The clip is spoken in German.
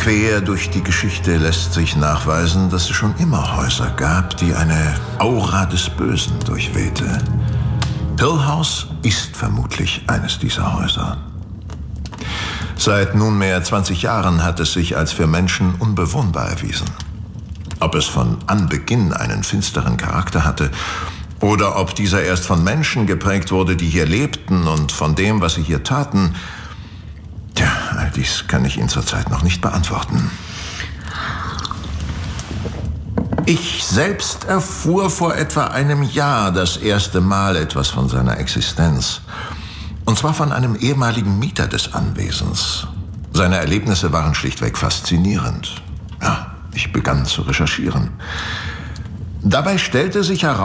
Quer durch die Geschichte lässt sich nachweisen, dass es schon immer Häuser gab, die eine Aura des Bösen durchwehte. Hill House ist vermutlich eines dieser Häuser. Seit nunmehr 20 Jahren hat es sich als für Menschen unbewohnbar erwiesen. Ob es von Anbeginn einen finsteren Charakter hatte oder ob dieser erst von Menschen geprägt wurde, die hier lebten und von dem, was sie hier taten, tja, all dies kann ich Ihnen zurzeit noch nicht beantworten. Ich selbst erfuhr vor etwa einem Jahr das erste Mal etwas von seiner Existenz. Und zwar von einem ehemaligen Mieter des Anwesens. Seine Erlebnisse waren schlichtweg faszinierend. Ja, ich begann zu recherchieren. Dabei stellte sich heraus,